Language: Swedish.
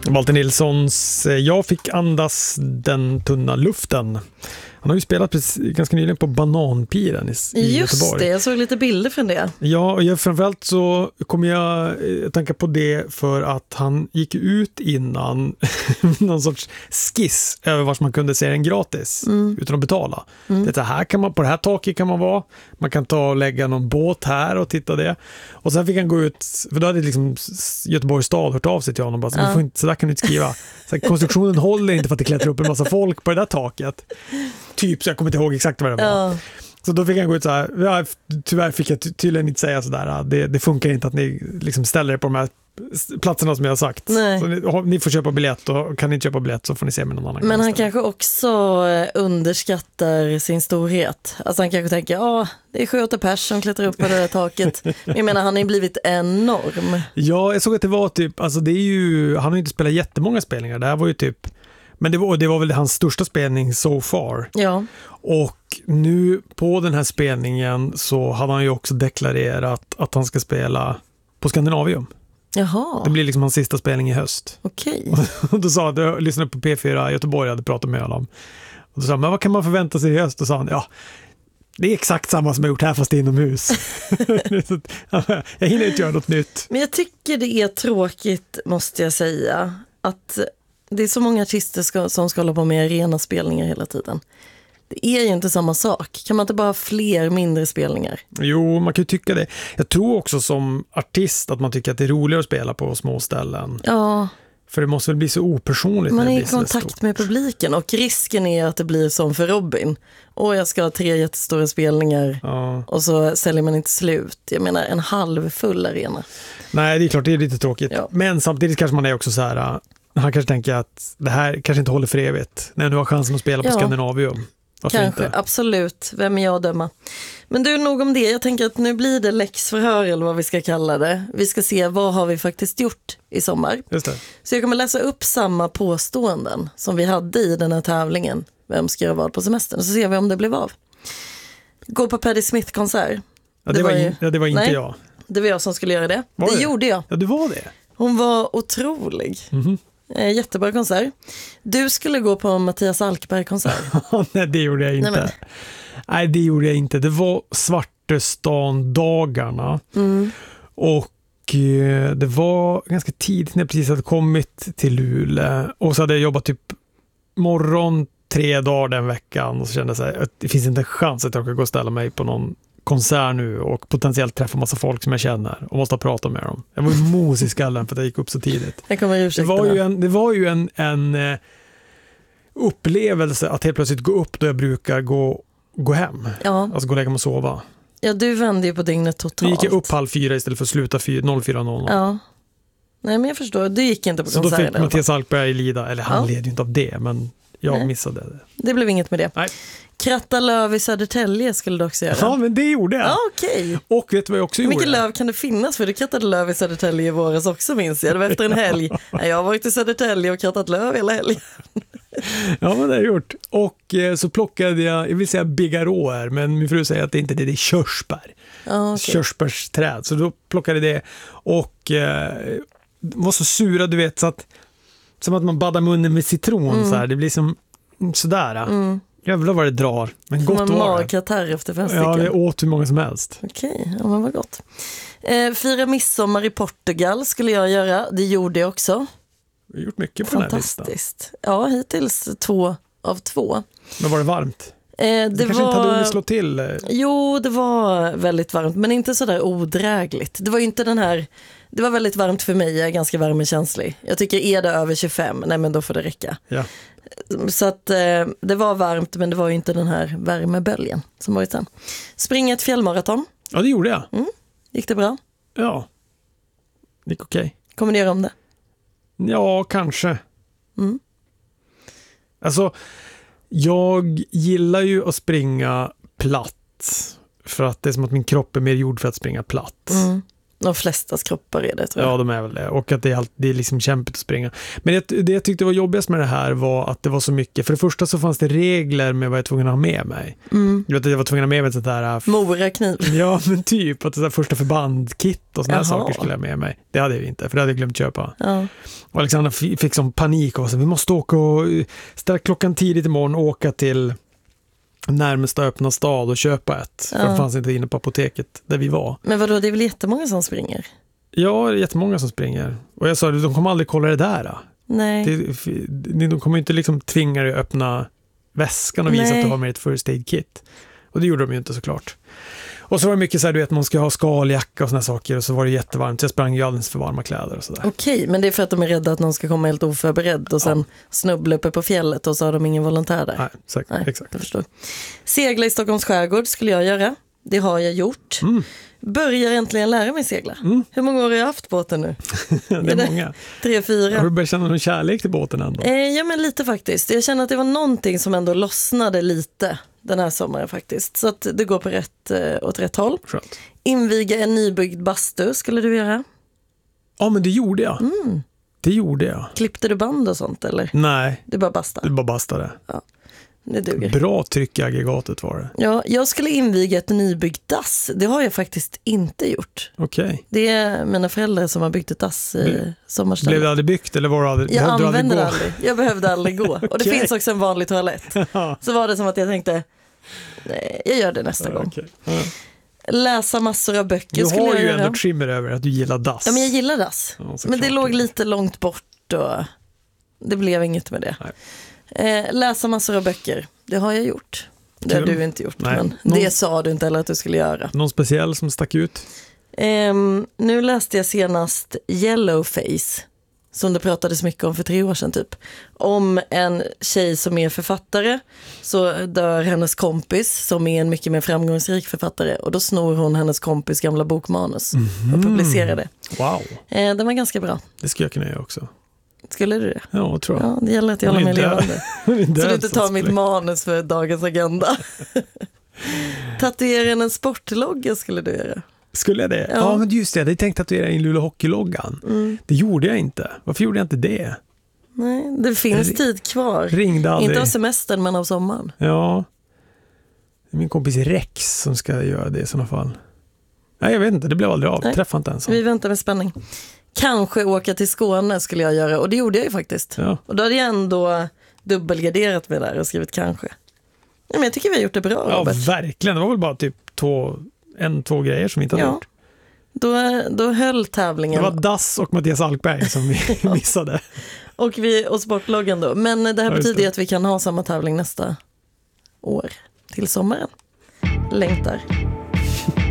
Walter Nilssons Jag fick andas den tunna luften. Han har ju spelat ganska nyligen på Bananpiren i Just Göteborg. det, jag såg lite bilder från det. Ja, och framförallt så kommer jag tänka på det för att han gick ut innan någon sorts skiss över vart man kunde se den gratis utan att betala. Det här kan man, på det här taket kan man vara. Man kan ta och lägga någon båt här och titta det. Och sen fick han gå ut, för då hade liksom Göteborgs stad hört av sig till honom och bara, så där kan du inte skriva. Så konstruktionen håller inte för att det klättrar upp en massa folk på det där taket. Typ, så jag kommer inte ihåg exakt vad det var. Ja. Så då fick han gå ut så här, ja, tyvärr fick jag tydligen inte säga sådär, det funkar inte att ni liksom ställer er på de här platserna som jag har sagt. Nej. Så ni får köpa biljett, och kan ni inte köpa biljett så får ni se med någon annan. Men han kanske också underskattar sin storhet. Alltså han kanske tänker, det är 7-8 pers som klättrar upp på det där taket. Jag menar, han har ju blivit enorm. Ja, jag såg att det var typ, alltså det är ju, han har ju inte spelat jättemånga spelningar, det här var ju typ, men det var väl hans största spelning so far. Ja. Och nu på den här spelningen så hade han ju också deklarerat att han ska spela på Skandinavium. Jaha. Det blir liksom hans sista spelning i höst. Okej. Och då sa att jag lyssnade på P4 i Göteborg, jag hade pratat med honom. Och då sa han, men vad kan man förvänta sig i höst? Och sa han, det är exakt samma som jag gjort här fast inomhus. Jag hinner inte göra något nytt. Men jag tycker det är tråkigt, måste jag säga, att det är så många artister som ska hålla på med arena spelningar hela tiden. Det är ju inte samma sak. Kan man inte bara ha fler mindre spelningar? Jo, man kan ju tycka det. Jag tror också som artist att man tycker att det är roligare att spela på små ställen. Ja. För det måste väl bli så opersonligt. Man när det är i blir så kontakt stort. med publiken och risken är att det blir som för Robin. Och jag ska ha 3 jättestora spelningar och så säljer man inte slut. Jag menar en halvfull arena. Nej, det är klart, det är lite tråkigt. Ja. Men samtidigt kanske man är också så här, han kanske tänker att det här kanske inte håller för evigt. När du har chansen att spela på Skandinavium. Varför Kanske, inte? Absolut. Vem är jag att döma? Men du, nog om det. Jag tänker att nu blir det läxförhör eller vad vi ska kalla det. Vi ska se vad har vi faktiskt gjort i sommar. Just det. Så jag kommer läsa upp samma påståenden som vi hade i den här tävlingen. Vem ska göra vad på semestern? Och så ser vi om det blev av. Gå på Patti Smith-konsert. Ja, det var inte nej, jag. Det var jag som skulle göra det. Det gjorde jag. Ja, du var det. Hon var otrolig. Jättebra konsert. Du skulle gå på Mattias Alkberg-konsert. Nej, det gjorde jag inte. Nej, det gjorde jag inte. Det var Svartestan-dagarna. Och det var ganska tidigt när jag precis hade kommit till Luleå. Och så hade jag jobbat typ morgon 3 dagar den veckan. Och så kände jag så här, att det finns inte en chans att jag kan gå och ställa mig på någon konsert nu och potentiellt träffa massa folk som jag känner och måste prata med dem. Jag var ju mos i skallen för att jag gick upp så tidigt. Det var ju en upplevelse att helt plötsligt gå upp då jag brukar gå hem. Ja. Alltså gå och lägga mig och sova. Ja, du vände ju på dygnet totalt. Nu gick jag upp 3:30 istället för att sluta 04:00. Ja. Nej, men jag förstår. Du gick inte på konsert. Så då fick Mattias Alkberg lida. Eller han led ju inte av det, men jag missade det. Det blev inget med det. Nej. Kratta löv i Södertälje skulle du också göra. Ja, men det gjorde jag. Ja, okej. Och vet du vad jag också gjorde? Hur mycket löv kan det finnas? För du krattade löv i Södertälje i våras också, minns jag. Det var efter en helg. Jag har varit i Södertälje och krattat löv hela helgen. Ja, men det har jag gjort. Och så plockade jag vill säga bigarråer, men min fru säger att det inte är det är körsbär. Ja, okay. Körsbärsträd. Så då plockade jag det och var så sura, du vet, så att som att man baddar munnen med citron så här. Det blir som sådär. Jävlar vad det drar. Men gott var det. Magkatarr efter 5 stycken. Ja, det åt hur många som helst. Okej, ja, men vad gott. Fira midsommar i Portugal skulle jag göra. Det gjorde jag också. Vi har gjort mycket på den här listan. Fantastiskt. Ja, hittills 2 av 2. Men var det varmt? Det kanske inte hade hunnit slå till? Jo, det var väldigt varmt, men inte så där odrägligt. Det var ju inte den här... Det var väldigt varmt för mig, jag är ganska värmekänslig. Jag tycker, är det över 25, nej men då får det räcka. Ja. Så att det var varmt, men det var ju inte den här värmeböljen som varit sen. Springa ett fjällmaraton. Ja, det gjorde jag. Gick det bra? Ja, det gick okej. Kommer du göra om det? Ja, kanske. Alltså, jag gillar ju att springa platt. För att det är som att min kropp är mer gjord för att springa platt. De flestas kroppar är det, tror jag. Ja, de är väl det. Och att det är liksom kämpigt att springa. Men det jag tyckte var jobbigast med det här var att det var så mycket. För det första så fanns det regler med vad jag var tvungen att ha med mig. Jag var tvungen att ha med mig ett sånt där... Morakniv. Ja, men typ. Att det där första förbandkit och såna här saker skulle jag med mig. Det hade jag inte, för det hade jag glömt köpa. Ja. Och Alexandra fick som panik och sa, vi måste åka och ställa klockan tidigt imorgon och åka till närmsta öppna stad och köpa ett. För det fanns inte inne på apoteket där vi var. Men vadå, det är väl jättemånga som springer? Ja, det är jättemånga som springer. Och jag sa, de kommer aldrig kolla det där. Då. Nej. De kommer inte liksom tvinga dig att öppna väskan och visa att du har med ett first aid kit. Och det gjorde de ju inte såklart. Och så var det mycket så här, du vet, man ska ha skaljacka och såna saker, och så var det jättevarmt. Så jag sprang ju alldeles för varma kläder och sådär. Okej, men det är för att de är rädda att någon ska komma helt oförberedd och sen snubbla uppe på fjället och så har de ingen volontär där. Nej, exakt. Jag förstår. Segla i Stockholms skärgård skulle jag göra. Det har jag gjort. Börjar äntligen lära mig segla. Hur många år har jag haft båten nu? Det är många. 3-4. Har du börjat känna någon kärlek till båten ändå? Ja, men lite faktiskt. Jag känner att det var någonting som ändå lossnade lite den här sommaren faktiskt. Så att det går på åt rätt håll. Skönt. Inviga en nybyggd bastu skulle du göra? Ja, men det gjorde jag. Det gjorde jag. Klippte du band och sånt eller? Nej. Du bara bastade? Du bara bastade. Ja, det duger. Bra tryck i aggregatet var det. Ja, jag skulle inviga ett nybyggt dass. Det har jag faktiskt inte gjort. Okej. Det är mina föräldrar som har byggt ett dass i sommarstället. Blev det aldrig byggt eller var det aldrig? Jag använde det aldrig. Jag behövde aldrig gå. Och det finns också en vanlig toalett. Så var det som att jag tänkte, nej, jag gör det nästa gång. Okay. Läsa massor av böcker du skulle jag göra. Du har ju ändå trimmer över att du gillar dass. Ja, men jag gillar dass. Ja, men det låg lite långt bort och det blev inget med det. Läsa massor av böcker. Det har jag gjort. Det har du inte gjort. Nej. Men det sa du inte heller att du skulle göra. Någon speciell som stack ut? Nu läste jag senast Yellowface, som det pratades mycket om för 3 år sedan typ. Om en tjej som är författare, så dör hennes kompis som är en mycket mer framgångsrik författare, och då snor hon hennes kompis gamla bokmanus och publicerar det. Wow. Den var ganska bra. Det skulle jag kunna göra också. Skulle du det? Ja, tror jag. Ja, det gäller att jag håller mig levande. Så du inte tar mitt manus för dagens agenda. Tatuera en sportlogga skulle du göra. Skulle jag det? Ja, men just det. Jag hade tänkt tatuera in Luleå Hockeyloggan. Det gjorde jag inte. Varför gjorde jag inte det? Nej, det finns tid kvar. Ringde aldrig. Inte av semestern, men av sommaren. Ja. Det är min kompis Rex som ska göra det i sådana fall. Nej, jag vet inte. Det blev aldrig av. Träffade inte ens. Vi väntar med spänning. Kanske åka till Skåne skulle jag göra. Och det gjorde jag ju faktiskt. Ja. Och då hade jag ändå dubbelgarderat mig där och skrivit kanske. Ja, men jag tycker vi har gjort det bra, Robert. Ja, verkligen. Det var väl bara typ 2 grejer som vi inte hade gjort. Då höll tävlingen. Det var Das och Mattias Alkberg som vi missade. och sportloggen då. Men det här betyder att vi kan ha samma tävling nästa år till sommaren. Längtar.